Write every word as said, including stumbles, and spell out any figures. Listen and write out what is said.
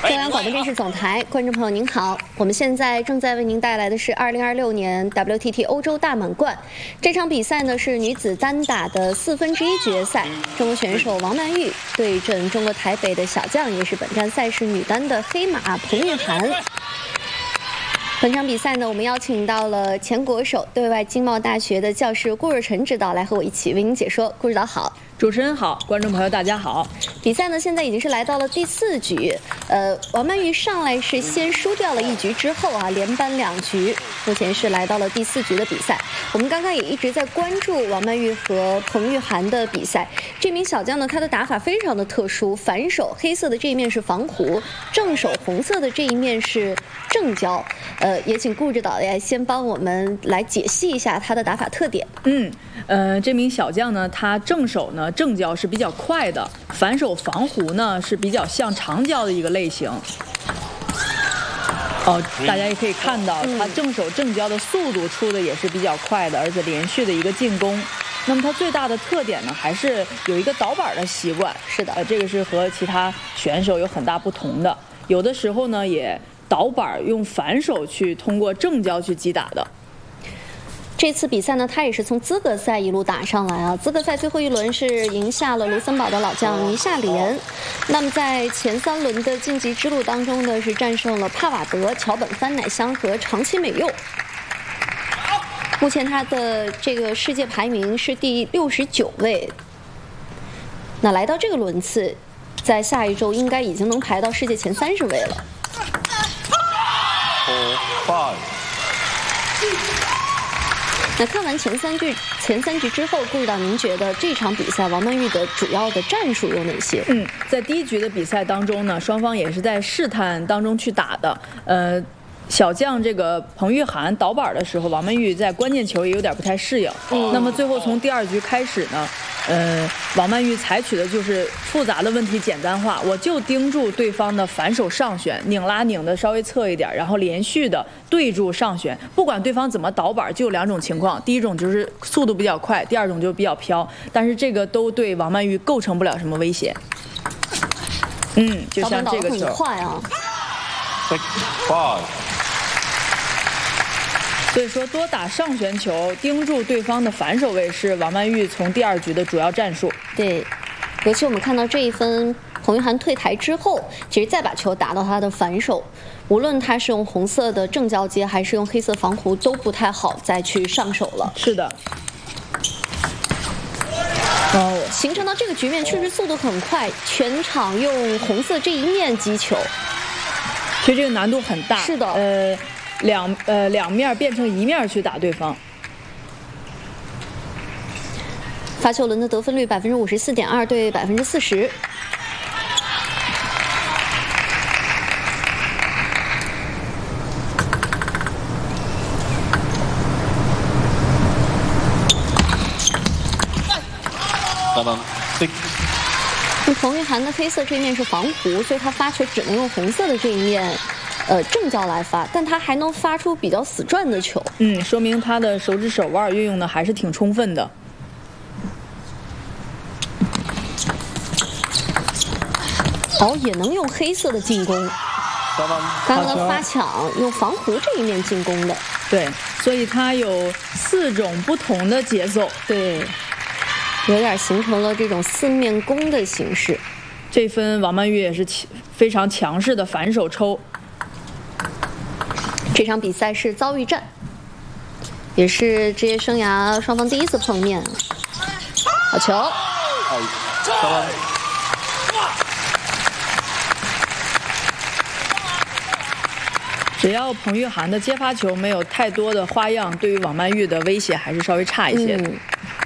中央广播电视总台，观众朋友您好，我们现在正在为您带来的是二零二六年 W T T 欧洲大满贯。这场比赛呢是女子单打的四分之一决赛，中国选手王曼玉对阵中国台北的小将，也是本站赛事女单的黑马彭玉涵。本场比赛呢，我们邀请到了前国手、对外经贸大学的教师顾若晨指导来和我一起为您解说。顾指导好。 主持人好，观众朋友大家好。 比赛呢，现在已经是来到了第四局。呃，王曼玉上来是先输掉了一局之后啊，连扳两局，目前是来到了第四局的比赛。我们刚刚也一直在关注王曼玉和彭玉涵的比赛。这名小将呢，他的打法非常的特殊，反手黑色的这一面是防弧，正手红色的这一面是正交。呃，也请顾指导来先帮我们来解析一下他的打法特点。 嗯，呃，这名小将呢，他正手呢正交是比较快的，反手防弧呢是比较像长交的一个类型。哦，大家也可以看到，他正手正交的速度出的也是比较快的，而且连续的一个进攻。那么他最大的特点呢，还是有一个倒板的习惯。 是的， 呃，这个是和其他选手有很大不同的。有的时候呢，也倒板用反手去通过正交去击打的。 这次比赛呢，他也是从资格赛一路打上来啊。资格赛最后一轮是赢下了卢森堡的老将倪夏莲。那么在前三轮的晋级之路当中呢，是战胜了帕瓦德、桥本帆乃香和长崎美柚。目前他的这个世界排名是第六十九位。那来到这个轮次，在下一周应该已经能排到世界前三十位了。那看完前三局前三局之后，顾指导，您觉得这场比赛王曼玉的主要的战术有哪些？ 嗯，在第一局的比赛当中呢，双方也是在试探当中去打的。呃，小将这个彭玉涵倒板的时候，王曼玉在关键球也有点不太适应。嗯，那么最后从第二局开始呢，呃，王曼玉采取的就是复杂的问题简单化，我就盯住对方的反手上旋，拧拉拧的稍微侧一点，然后连续的对住上旋，不管对方怎么倒板，就有两种情况，第一种就是速度比较快，第二种就比较飘，但是这个都对王曼玉构成不了什么威胁。嗯，就像这个球， 很快啊。 所以说，多打上旋球，盯住对方的反手位是王曼玉从第二局的主要战术。 对，尤其我们看到这一分，彭玉涵退台之后，其实再把球打到他的反手，无论他是用红色的正交接，还是用黑色防弧，都不太好再去上手了。 是的。 哦，形成到这个局面确实速度很快，全场用红色这一面击球， 其实这个难度很大。 是的。 呃。两呃两面变成一面去打对方。 发球轮的得分率百分之五十四点二对百分之四十。彭玉涵的黑色这一面是防弧，所以他发球只能用红色的这一面。呃，正交来发，但他还能发出比较死转的球。 嗯，说明他的手指手腕运用的还是挺充分的。 哦，也能用黑色的进攻。刚刚的发抢用防弧这一面进攻的。 对，所以他有四种不同的节奏。 对，有点形成了这种四面攻的形式。 这分王曼玉也是非常强势的反手抽。 这场比赛是遭遇战，也是职业生涯双方第一次碰面。好球！ 只要彭玉涵的接发球没有太多的花样，对于王曼玉的威胁还是稍微差一些的。嗯